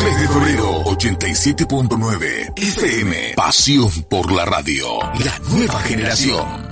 3 de febrero, 87.9 FM. Pasión por la radio. La nueva generación.